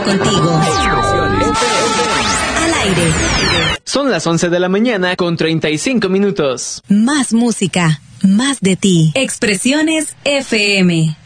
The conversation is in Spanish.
contigo. Al aire. Son las 11 de la mañana con 35 minutos. Más música, más de ti. Expresiones FM.